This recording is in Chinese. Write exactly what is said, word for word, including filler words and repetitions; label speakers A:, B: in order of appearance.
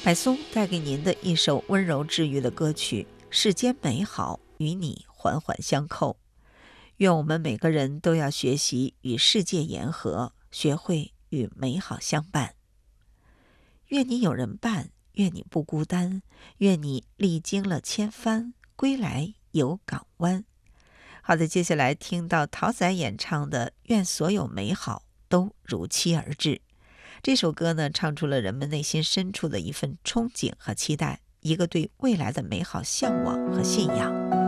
A: 柏松带给您的一首温柔治愈的歌曲《世间美好与你环环相扣》。愿我们每个人都要学习与世界言和，学会与美好相伴。愿你有人伴，愿你不孤单，愿你历经了千帆，归来有港湾。好的，接下来听到陶仔演唱的《愿所有美好都如期而至》。这首歌呢，唱出了人们内心深处的一份憧憬和期待，一个对未来的美好向往和信仰。